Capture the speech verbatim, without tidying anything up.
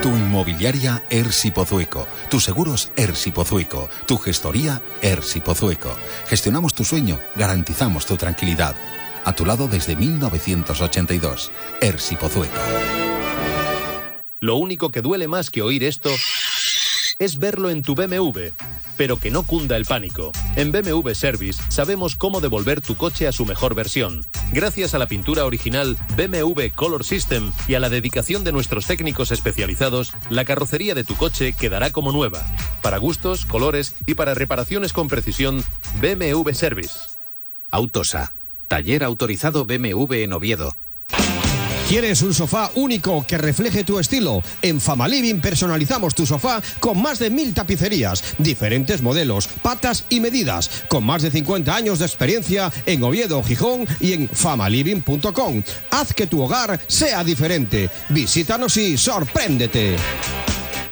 Tu inmobiliaria Ersi Pozueco, tus seguros Ersi Pozueco, tu gestoría Ersi Pozueco. Gestionamos tu sueño, garantizamos tu tranquilidad. A tu lado desde mil novecientos ochenta y dos. Ersi Pozueco. Lo único que duele más que oír esto es verlo en tu B M W. Pero que no cunda el pánico. En B M W Service sabemos cómo devolver tu coche a su mejor versión. Gracias a la pintura original B M W Color System y a la dedicación de nuestros técnicos especializados, la carrocería de tu coche quedará como nueva. Para gustos, colores y para reparaciones con precisión, B M W Service. Autosa, taller autorizado B M W en Oviedo. ¿Quieres un sofá único que refleje tu estilo? En Famaliving personalizamos tu sofá con más de mil tapicerías, diferentes modelos, patas y medidas, con más de cincuenta años de experiencia en Oviedo, Gijón y en famaliving punto com. Haz que tu hogar sea diferente. Visítanos y sorpréndete.